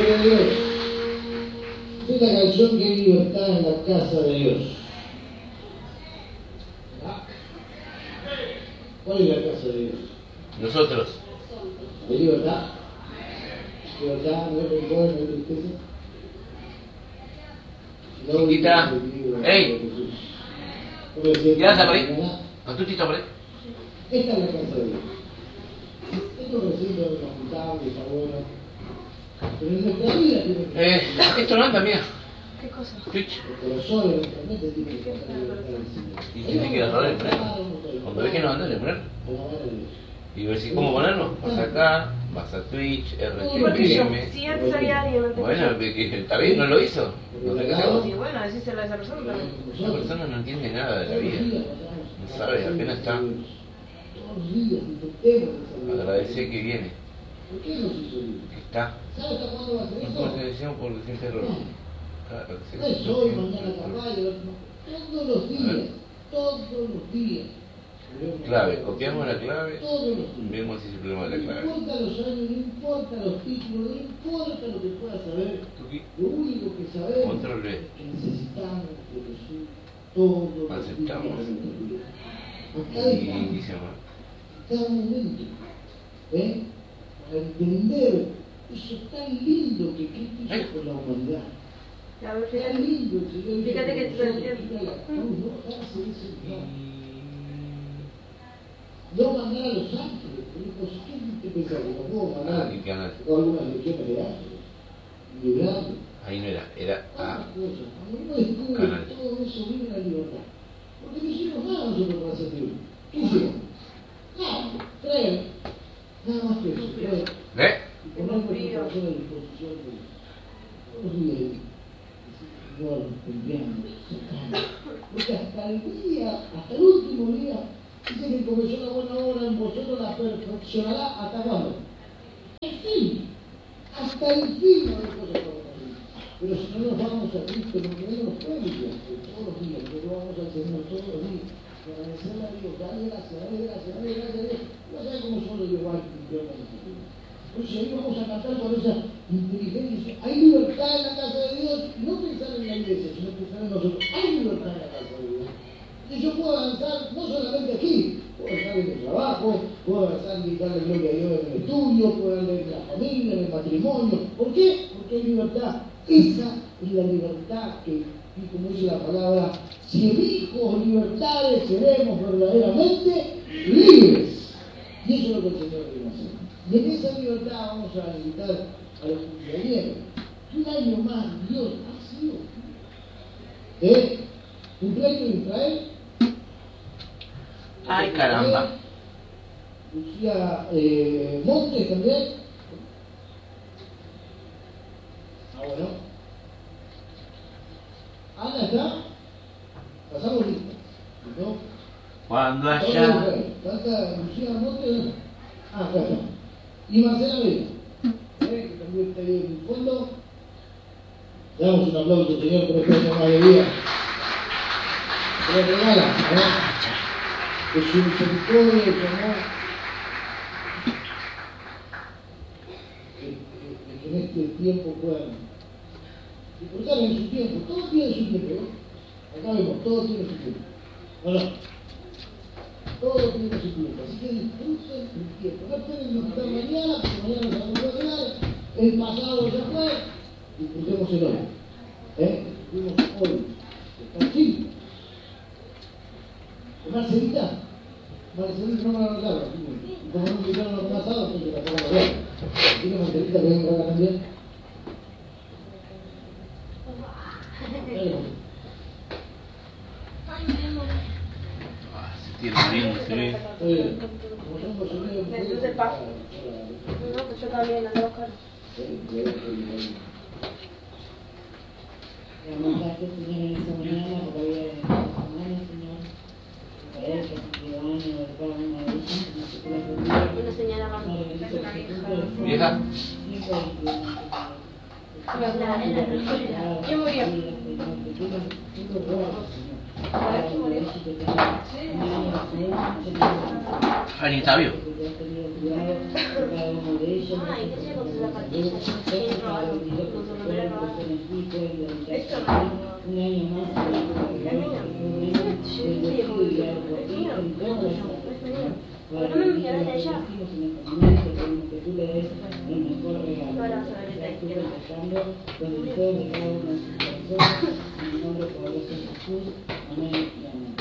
de Dios. Es la canción que hay libertad en la casa de Dios. ¿Cuál es la casa de Dios? Nosotros. ¿Hay libertad? ¿Libertad? ¿No hay rencor? ¿No hay tristeza? Chiquita. ¡Ey! ¿Ya está por ahí? ¿A tu chito por ahí? Esta es la casa de Dios. Esto recibe los hospitales, está bueno. Pero en nuestra vida tiene que esto no anda, mía. ¿Qué cosa? Twitch. el corazón, el internet tiene que estar libertad del Señor. Y tiene que agarrar el freno. Cuando ve que no anda, le poner. Y ver si cómo ponerlo. Vas acá, vas a Twitch, RTM. Si antes había alguien antes. Bueno, que está bien, no lo hizo. No sé qué hacemos. Y bueno, decíselo a esa persona también. Esa persona no entiende nada de la vida. No sabe, apenas está. Agradecer que viene. ¿Por qué nos hizo libres? Que está. ¿Sabes hasta cuándo va a ser No eso? tomas decisión porque siempre error. No es hoy, mañana capaz, todos los días, todos los días. Clave, copiamos la clave, Todos los días. vemos si es el problema de la No clave. importa los años, no importa los títulos, no importa lo que puedas saber. Tuki. Lo único que sabemos Control B. es que necesitamos de Jesús todos los días. Aceptamos. Acá Y estamos, dice más. cada momento. Para entender eso tan lindo que Cristo hizo por la humanidad. A ver, Tan fíjate. lindo el Señor hizo Fíjate que por nosotros. No hace eso, no mandar a los ángeles. ¿Qué pensás? Que no puedo mandar ¿Y qué canal? algunas lecciones de ángeles. Librando. Ahí no era A. Cosas. Cuando uno descubre Canal. que todo eso vive en la libertad. Porque no hicimos nada nosotros para ser libres. ¿Qué hicimos? Nada. Creer. Nada más que eso. Creer. Y poner nuestro corazón a disposición de Dios. Todos los días. Señor, enviando, sacando. Porque hasta el día, hasta el último día, dice que comenzó la buena obra en vosotros, la perfeccionará. ¿Hasta cuándo? El fin. Hasta el fin no hay cosas para hacer. Pero si no nos vamos a Cristo, porque Él nos puede guiar todos los días, pero vamos al Señor todos los días. Para agradecerle a Dios, darle gracias, darle gracias, darle gracias a Dios. No sabe cómo son los igual que Dios nos nosotros. Entonces ahí vamos a cantar con esa inteligencia. Hay libertad en la casa de Dios, y no pensar en la iglesia, sino pensar en nosotros. Hay libertad en la casa de Dios. Y yo puedo avanzar no solamente aquí, puedo avanzar en el trabajo, puedo avanzar en darle gloria a Dios en el estudio, puedo darle en la familia, en el matrimonio. ¿Por qué? Porque hay libertad. Esa es la libertad que, y como dice la palabra, si hijos libertades seremos verdaderamente libres. Y eso es lo que el Señor quiere hacer. Y en esa libertad vamos a invitar a los cumpleaños. Un año más Dios ha sido. Cumpleaños de Israel. Ay, caramba. Lucía Montes también. Bueno. Ana está. Pasamos lista. ¿No? Cuando allá. Canta Lucía Montes. Acá está. Y Marcela Vega. Que también está ahí en el fondo. Le damos un aplauso, Señor, por esta nueva alegría. Que le regala, que su misericordia y su amor, que en este tiempo puedan disfrutar en su tiempo. Todo tiene su tiempo, ¿no? Acá vemos, todo tiene su tiempo. No. Todo tiene su tiempo. Así que disfruten el tiempo. No esperen disfrutar mañana, porque mañana se va a olvidar. El pasado ya fue. Disfrutemos el hoy. Disfrutemos hoy. Está aquí. Marcelita. Marcelita no me la notaba. Y como no me invitaron a comer asado, entonces la pongo a ver. ¿Tiene Marcelita que venga acá también? Se tiene lindo, se ve. ¿Me el paso? No, pues yo también ando a buscar. Gracias, Señor, en esta mañana, por la vida de nuestra hermana, Señor. Para ella, que van a verdad una de ellas, Una señora más. ¿Vieja? ¿Quién murió? ¿Quién murió? Fanny Tabio. Ay, ¿qué se la pastilla, no robaron, los números robaron. Esto no. Un año más. La mía. Es mío. Pero no me enviaron de allá. Que tú le des el mejor regalo. Ahora vas a ver el texto. Los deseos de cada una de sus personas, en el nombre poderoso de Jesús. Amén y amén.